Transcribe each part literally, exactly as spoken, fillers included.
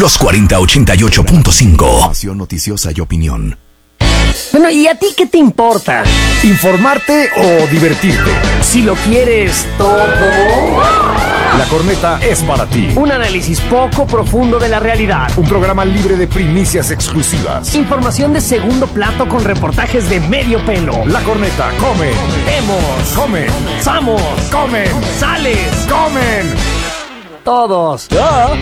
Los cuarenta ochenta y ocho punto cinco. Información noticiosa y opinión. Bueno, ¿y a ti qué te importa? ¿Informarte o divertirte? Si lo quieres todo. La Corneta es para ti. Un análisis poco profundo de la realidad. Un programa libre de primicias exclusivas. Información de segundo plato con reportajes de medio pelo. La Corneta come. Vemos. Comen. Samos. Comen. Sales. Comen. Todos. ¿Ya?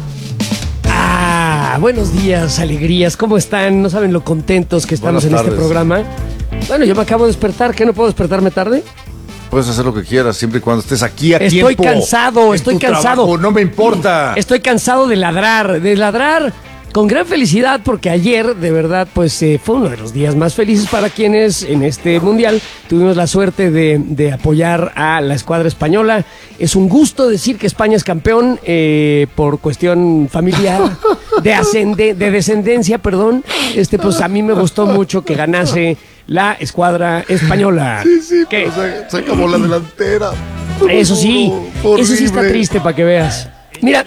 Ah, buenos días, alegrías. ¿Cómo están? No saben lo contentos que estamos Buenas en tardes. este programa. Bueno, yo me acabo de despertar. ¿Qué, no puedo despertarme tarde? Puedes hacer lo que quieras, siempre y cuando estés aquí a Estoy tiempo. cansado, En estoy tu cansado. trabajo, no me importa. Estoy cansado de ladrar, de ladrar con gran felicidad, porque ayer, de verdad, pues eh, fue uno de los días más felices para quienes en este mundial tuvimos la suerte de, de apoyar a la escuadra española. Es un gusto decir que España es campeón eh, por cuestión familiar, de, ascende, de descendencia, perdón. Este, pues a mí me gustó mucho que ganase la escuadra española. Sí, sí, ¿Qué? pero soy, soy como la delantera. Eso sí, Horrible. eso sí está triste para que veas. Mira,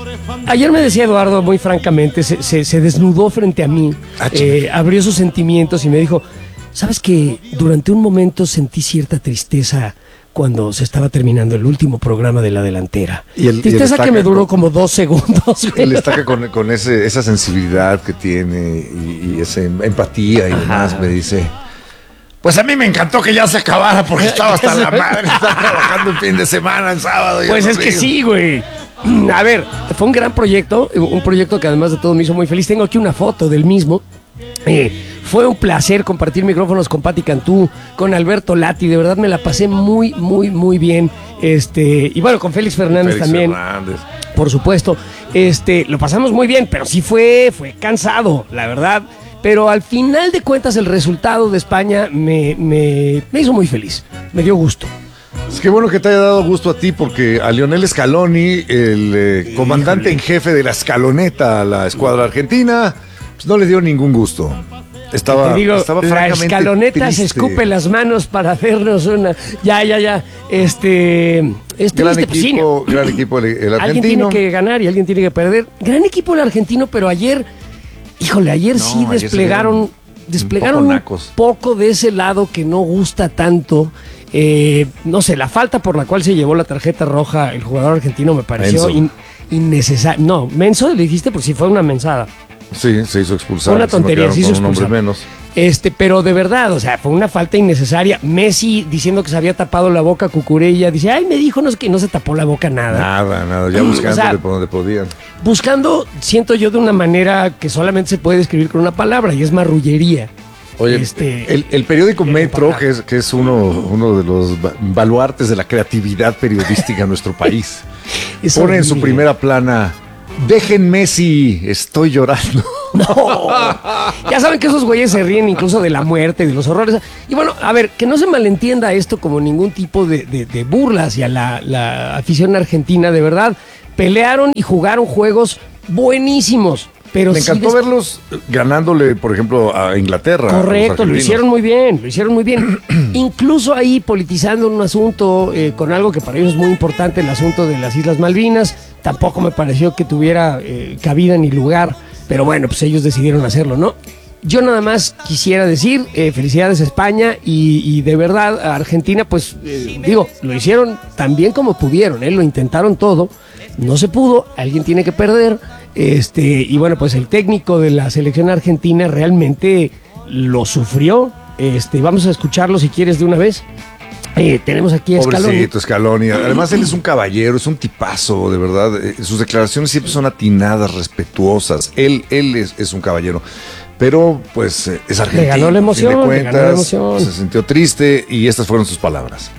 ayer me decía Eduardo muy francamente, se, se, se desnudó frente a mí, Ah, eh, abrió sus sentimientos y me dijo, ¿sabes que durante un momento sentí cierta tristeza cuando se estaba terminando el último programa de la delantera? Y el- y Tristeza el que me estaca duró con- como dos segundos. güey. Él destaca con, con ese, esa sensibilidad que tiene y, y esa em- empatía y demás. Me dice, pues a mí me encantó que ya se acabara porque estaba hasta la madre. Estaba trabajando el fin de semana, en sábado. y Pues el es que domingo. sí, güey. A ver, fue un gran proyecto, un proyecto que además de todo me hizo muy feliz. Tengo aquí una foto del mismo. Eh, fue un placer compartir micrófonos con Pati Cantú, con Alberto Lati. De verdad me la pasé muy, muy, muy bien. Este, y bueno, con Félix Fernández Félix también. Fernández. Por supuesto. Este, lo pasamos muy bien, pero sí fue, fue cansado, la verdad. Pero al final de cuentas, el resultado de España me, me, me hizo muy feliz. Me dio gusto. Es que bueno que te haya dado gusto a ti, porque a Lionel Scaloni, el eh, comandante en jefe de la escaloneta, la escuadra argentina, pues no le dio ningún gusto. Estaba, Te digo, estaba la francamente escaloneta se triste. escupe las manos para hacernos una. Ya, ya, ya. Este. Es Gran triste, pues, sí, equipo, gran equipo el, el alguien tiene argentino. que ganar y alguien tiene que perder. Gran equipo el argentino, pero ayer, híjole, ayer No, sí ayer se desplegaron, vieron desplegaron un un poco poco, nacos. de ese lado que no gusta tanto. Eh, no sé, la falta por la cual se llevó la tarjeta roja el jugador argentino me pareció Menso. in- innecesaria. No, menso le dijiste, pues sí fue una mensada. Sí, se hizo expulsar. Fue una se no tontería, quedaron se hizo con un hombre expulsar. menos. Este, pero de verdad, o sea, fue una falta innecesaria. Messi diciendo que se había tapado la boca a Cucurella, dice, ay, me dijo, no es que no se tapó la boca nada. Nada, nada, ya O buscándole sea, por donde podían. Buscando, siento yo, de una manera que solamente se puede describir con una palabra, y es marrullería. Oye, Este, el, el periódico tiene que Metro, pagar. que es, que es uno, uno de los ba- baluartes de la creatividad periodística en nuestro país, Es pone en su horrible. primera plana, dejen Messi, estoy llorando. No. Ya saben que esos güeyes se ríen incluso de la muerte, de los horrores. Y bueno, a ver, que no se malentienda esto como ningún tipo de, de, de burla hacia la, la afición argentina, de verdad. Pelearon y jugaron juegos buenísimos. Pero Me sí encantó des- verlos ganándole, por ejemplo, a Inglaterra. a los Correcto, lo argentinos. hicieron muy bien, lo hicieron muy bien. Incluso ahí politizando un asunto eh, con algo que para ellos es muy importante, el asunto de las Islas Malvinas. Tampoco me pareció que tuviera eh, cabida ni lugar, pero bueno, pues ellos decidieron hacerlo, ¿no? Yo nada más quisiera decir eh, felicidades a España y, y de verdad a Argentina, pues eh, digo, lo hicieron tan bien como pudieron, ¿eh? Lo intentaron todo, no se pudo, alguien tiene que perder. Este, y bueno, pues el técnico de la selección argentina realmente lo sufrió. Este, vamos a escucharlo si quieres de una vez. Eh, tenemos aquí a Scaloni. Pobrecito Scaloni. Además, él es un caballero, es un tipazo, de verdad. Eh, Sus declaraciones siempre son atinadas, respetuosas. Él, él es, es un caballero. Pero, pues, eh, es argentino. ganó la a fin de emoción, le ganó la cuentas, emoción. se sintió triste y estas fueron sus palabras.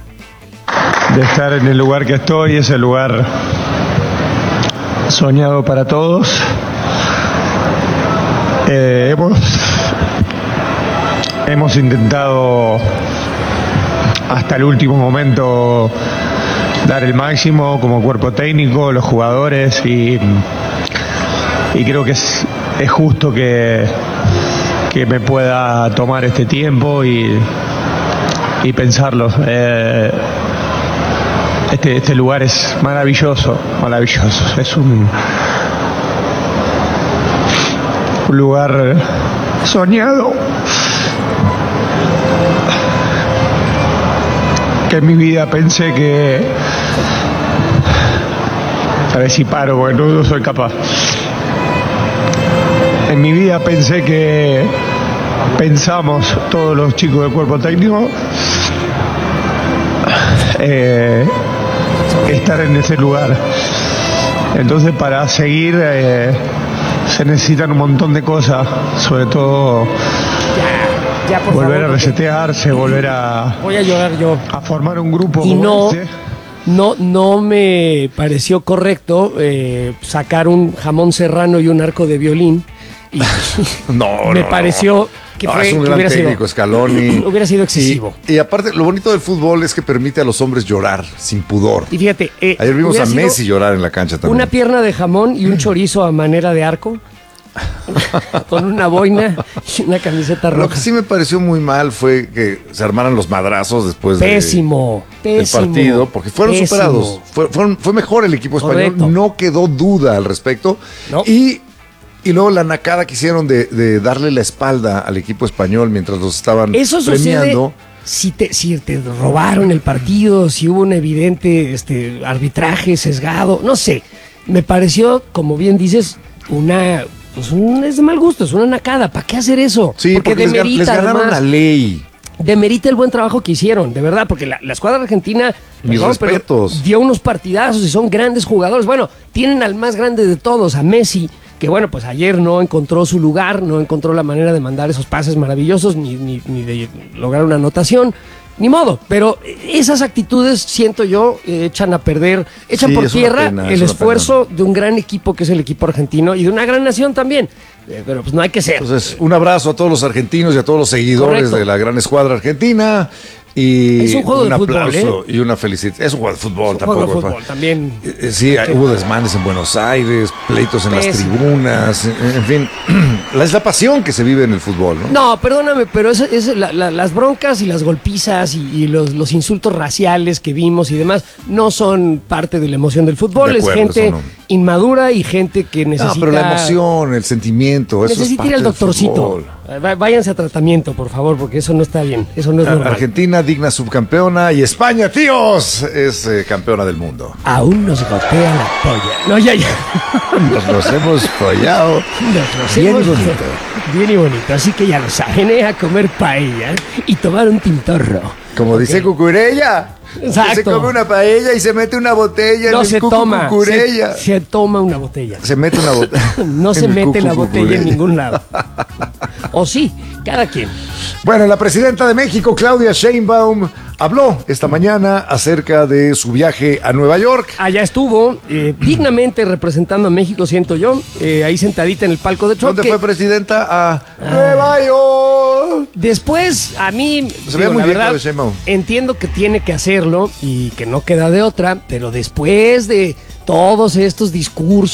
De estar en el lugar que estoy, ese lugar soñado para todos. Eh, hemos, hemos intentado hasta el último momento dar el máximo como cuerpo técnico, los jugadores, y, y creo que es, es justo que, que me pueda tomar este tiempo y, y pensarlo. Eh, Este, este lugar es maravilloso, maravilloso. Es un, un lugar soñado que en mi vida pensé que, a ver si paro porque no, no soy capaz. En mi vida pensé que pensamos todos los chicos del cuerpo técnico eh, estar en ese lugar. Entonces, para seguir eh, se necesitan un montón de cosas, sobre todo Ya, ya, por volver favor, a resetearse, volver a, voy a llorar yo. a formar un grupo Y como no, este. no, no me pareció correcto eh, sacar un jamón serrano y un arco de violín. Y No, me no, pareció que, no, fue, es un que gran hubiera técnico, sido, Scaloni. hubiera sido excesivo. Y, y aparte, lo bonito del fútbol es que permite a los hombres llorar sin pudor. Y fíjate, eh, Ayer vimos hubiera a sido Messi llorar en la cancha también. una pierna de jamón y un chorizo a manera de arco, con una boina y una camiseta Lo roja. que sí me pareció muy mal fue que se armaran los madrazos después de- Pésimo, del pésimo. partido, porque fueron pésimo. superados. Fue, fueron- fue mejor el equipo español, Correcto. no quedó duda al respecto. No. Y, y luego la nacada que hicieron de, de darle la espalda al equipo español mientras los estaban Eso sucede premiando. si te, si te robaron el partido, si hubo un evidente este, arbitraje sesgado, no sé. Me pareció, como bien dices, una... Pues un, es de mal gusto, es una nacada. ¿Para qué hacer eso? Sí, porque, les, gan- demerita, les ganaron además, la ley. demerita el buen trabajo que hicieron, de verdad, porque la, la escuadra argentina Mis perdón, pero respetos. dio unos partidazos y son grandes jugadores. Bueno, tienen al más grande de todos, a Messi, que bueno, pues ayer no encontró su lugar, no encontró la manera de mandar esos pases maravillosos, ni, ni, ni de lograr una anotación. Ni modo, pero esas actitudes, siento yo, eh, echan a perder, echan Sí, por es una tierra pena, es el una esfuerzo de un gran equipo que es el equipo argentino y de una gran nación también. Eh, pero pues no hay que ser. Entonces, un abrazo a todos los argentinos y a todos los seguidores Correcto. de la gran escuadra argentina. Y Es un juego de fútbol, aplauso y una felicidad. Es un juego de fútbol, Un juego de tampoco. fútbol también. Eh, eh, Sí, hay- hubo desmanes en Buenos Aires, pleitos en las Pésimo. tribunas, en, en fin, la- es la pasión que se vive en el fútbol, ¿no? No, perdóname, pero es, es la- la- las broncas y las golpizas y, y los, los insultos raciales que vimos y demás no son parte de la emoción del fútbol. De acuerdo, es gente eso no. inmadura y gente que necesita... No, pero la emoción, el sentimiento, eso es Necesita ir parte al del doctorcito. fútbol. Eh, va- Váyanse a tramento, por favor, porque eso no está bien. Eso no es A- normal. Argentina digna subcampeona y España, tíos, es eh, campeona del mundo. Aún nos gotea la polla. No, ya, ya. Nos los hemos follado. Nos lo Bien y hacemos bonito. Bien y bonito. Así que ya lo saben, ¿eh? A comer paella y tomar un tintorro. Como dice Cucurella. Exacto. Se come una paella y se mete una botella No en se el cucu toma. Se, Cucurella. se toma una botella. Se mete una botella. No se en el mete cucu la botella en Cucurella. ningún lado. O sí, cada quien. Bueno, la presidenta de México, Claudia Sheinbaum, habló esta mañana acerca de su viaje a Nueva York. Allá estuvo, eh, dignamente representando a México, siento yo, eh, ahí sentadita en el palco de Trump. ¿Dónde que fue presidenta? A Nueva York. Después, a mí, Se ve digo, muy la bien verdad, Claudia Sheinbaum. entiendo que tiene que hacerlo y que no queda de otra, pero después de todos estos discursos